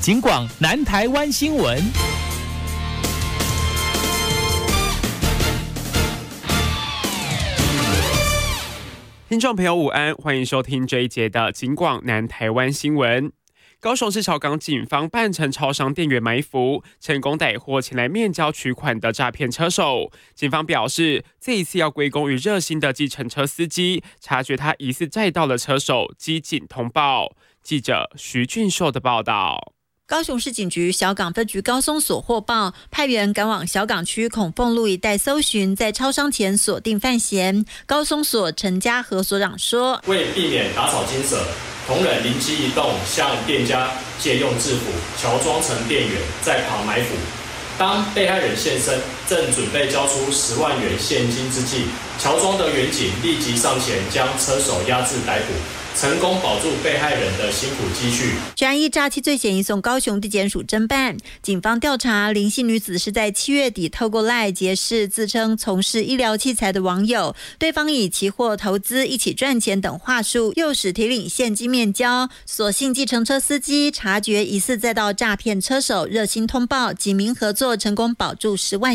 警广南台湾新闻。 听众朋友午安，欢迎收听这一节的警广南台湾新闻。高雄市小港警方扮成超商店员埋伏，成功逮获前来面交取款的诈骗车手。警方表示，这一次要归功于热心的计程车司机，察觉他疑似载到了车手，机警通报。记者徐俊硕的报道。 高雄市警局小港分局高松所获报，派员赶往小港区孔凤路一带搜寻，在超商前锁定犯嫌。高松所陈家和所长说， 为避免打草惊蛇，同仁灵机一动，向店家借用制服，乔装成店员，在旁埋伏。当被害人现身，正准备交出10万元现金之际，乔装的员警立即上前将车手押至逮捕，成功保住被害人的辛苦积蓄。 治安1诈欺罪嫌移送高雄地检署侦办。警方调查，林姓女子是在7月底透过 LINE 结识自称从事医疗器材的网友，对方以期货投资、一起赚钱等话术，诱使提领现金面交。所幸计程车司机察觉疑似载到诈骗车手，热心通报，几名合作成功保住10万